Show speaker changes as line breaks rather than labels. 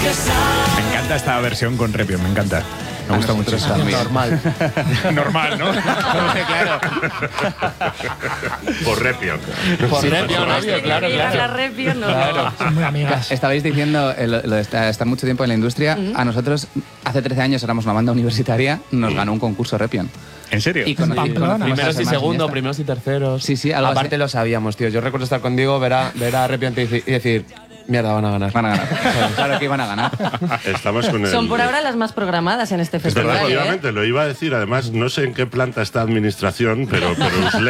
Me encanta esta versión con Repion, me encanta. Me gusta mucho eso.
Normal.
Normal, ¿no?
Claro.
Por Repion.
Por
Sí,
Repion,
por
obvio, claro,
La
claro.
Repio no.
Claro.
Son muy amigas.
Estabais diciendo lo de estar mucho tiempo en la industria. A nosotros, hace 13 años éramos una banda universitaria, nos ganó un concurso Repion.
¿En serio?
Y
Pamplona.
Primeros y segundos, primeros y terceros.
Sí, sí, algo
Aparte
así.
lo sabíamos, tío. Yo recuerdo estar con Diego, ver a Repion y decir, mierda, van a ganar.
Van a ganar. Claro que iban a ganar.
Estamos con el...
Son por ahora las más programadas en este
Es verdad,
festival.
efectivamente, lo iba a decir. Además, no sé en qué planta está administración, pero